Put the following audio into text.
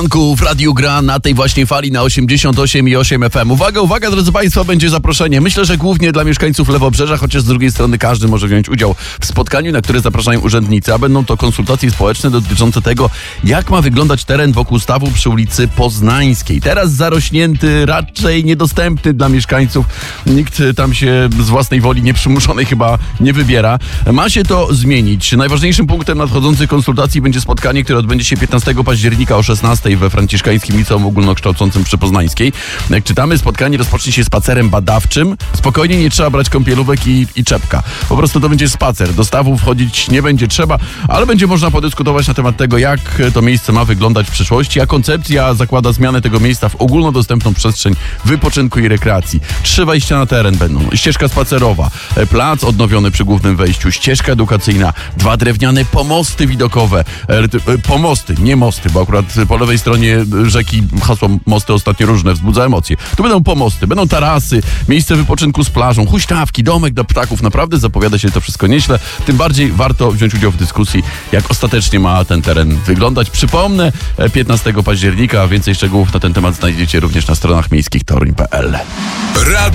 W Radiu Gra na tej właśnie fali na 88,8 FM. Uwaga, drodzy Państwo, będzie zaproszenie. Myślę, że głównie dla mieszkańców Lewobrzeża, chociaż z drugiej strony każdy może wziąć udział w spotkaniu, na które zapraszają urzędnicy, a będą to konsultacje społeczne dotyczące tego, jak ma wyglądać teren wokół stawu przy ulicy Poznańskiej. Teraz zarośnięty, raczej niedostępny dla mieszkańców. Nikt tam się z własnej woli nieprzymuszonej chyba nie wybiera. Ma się to zmienić. Najważniejszym punktem nadchodzących konsultacji będzie spotkanie, które odbędzie się 15 października o 16 we Franciszkańskim Liceum Ogólnokształcącym przy Poznańskiej. Jak czytamy, spotkanie rozpocznie się spacerem badawczym. Spokojnie, nie trzeba brać kąpielówek i czepka. Po prostu to będzie spacer. Do stawu wchodzić nie będzie trzeba, ale będzie można podyskutować na temat tego, jak to miejsce ma wyglądać w przyszłości, a koncepcja zakłada zmianę tego miejsca w ogólnodostępną przestrzeń wypoczynku i rekreacji. 3 wejścia na teren będą. Ścieżka spacerowa, plac odnowiony przy głównym wejściu, ścieżka edukacyjna, 2 drewniane pomosty widokowe. Pomosty, nie mosty, bo akurat po lewej stronie rzeki hasło mosty ostatnio różne wzbudza emocje. Tu będą pomosty, będą tarasy, miejsce wypoczynku z plażą, huśtawki, domek dla ptaków. Naprawdę zapowiada się to wszystko nieźle. Tym bardziej warto wziąć udział w dyskusji, jak ostatecznie ma ten teren wyglądać. Przypomnę, 15 października. Więcej szczegółów na ten temat znajdziecie również na stronach miejskich toruń.pl.